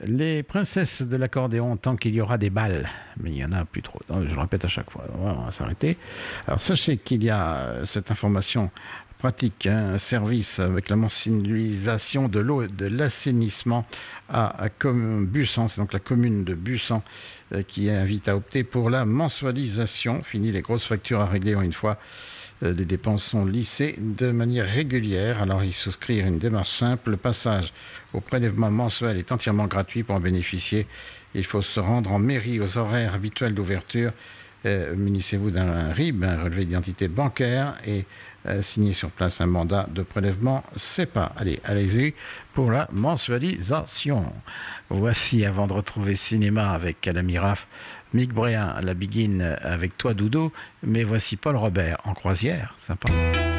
Les princesses de l'accordéon, tant qu'il y aura des balles. Mais il n'y en a plus trop. Non, je le répète à chaque fois. On va s'arrêter. Alors, sachez qu'il y a cette information pratique, hein, un service avec la mensualisation de l'eau et de l'assainissement à Bussan. C'est donc la commune de Bussan qui invite à opter pour la mensualisation. Fini les grosses factures à régler en une fois. Les dépenses sont lissées de manière régulière. Alors, y souscrire une démarche simple. Le passage au prélèvement mensuel est entièrement gratuit. Pour en bénéficier, il faut se rendre en mairie aux horaires habituels d'ouverture. Munissez-vous d'un RIB, un relevé d'identité bancaire, et signer sur place un mandat de prélèvement CEPA. Allez-y pour la mensualisation. Voici, avant de retrouver cinéma avec Alami Raf, Mick Bréin, la Begin avec toi Doudou, mais voici Paul Robert en croisière, sympa.